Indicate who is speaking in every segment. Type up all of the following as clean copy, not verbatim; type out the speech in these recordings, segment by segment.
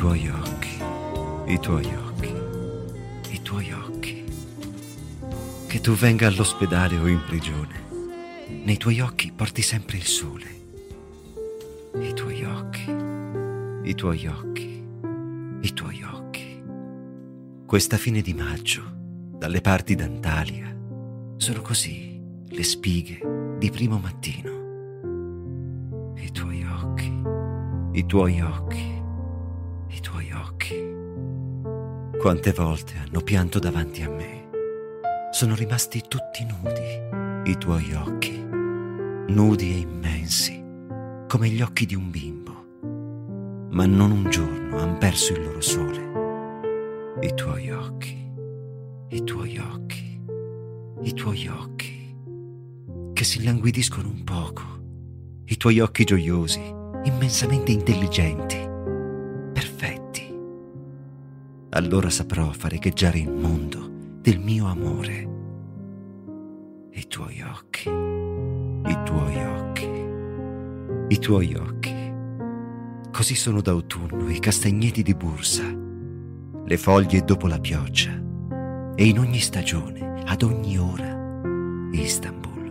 Speaker 1: tuoi occhi, i tuoi occhi, i tuoi occhi. Che tu venga all'ospedale o in prigione, nei tuoi occhi porti sempre il sole. I tuoi occhi, i tuoi occhi, i tuoi occhi. Questa fine di maggio, dalle parti d'Antalya, sono così le spighe di primo mattino. I tuoi occhi, i tuoi occhi, i tuoi occhi. Quante volte hanno pianto davanti a me. Sono rimasti tutti nudi, i tuoi occhi, nudi e immensi, come gli occhi di un bimbo. Ma non un giorno han perso il loro sole. I tuoi occhi, i tuoi occhi, i tuoi occhi, che si languidiscono un poco, i tuoi occhi gioiosi, immensamente intelligenti, perfetti. Allora saprò fare echeggiare il mondo del mio amore. I tuoi occhi, i tuoi occhi, i tuoi occhi. Così sono d'autunno i castagneti di Bursa, le foglie dopo la pioggia, e in ogni stagione, ad ogni ora, Istanbul.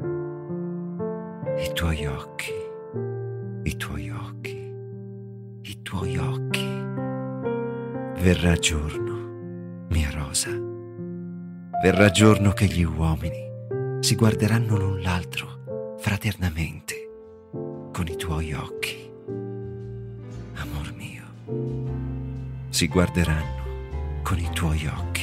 Speaker 1: I tuoi occhi, i tuoi occhi, i tuoi occhi. Verrà giorno, mia rosa, verrà giorno che gli uomini si guarderanno l'un l'altro fraternamente con i tuoi occhi. Amor mio, si guarderanno con i tuoi occhi.